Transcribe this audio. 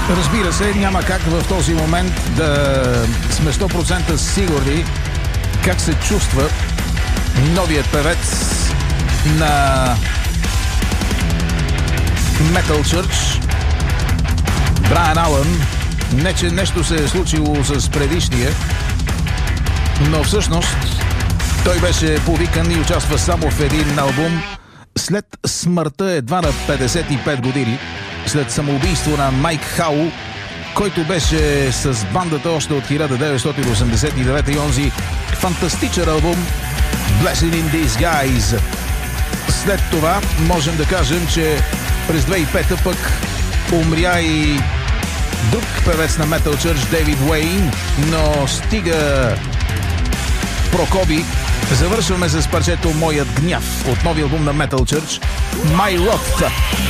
Разбира се, няма как в този момент да сме 100% сигурни как се чувства новият певец на Metal Church Брайан Алън. Не, че нещо се е случило с предишния, но всъщност той беше повикан и участва само в един албум след смъртта едва на 55 години, след самоубийство на Майк Хау, който беше с бандата още от 1989 и онзи фантастичен албум Blessing in Disguise. След това можем да кажем, че през 2005 пък умря и друг певец на Metal Church, Дейвид Уейн, но стига прокоби. Завършваме с парчето Моят гняв от новия албум на Metal Church, My Wrath.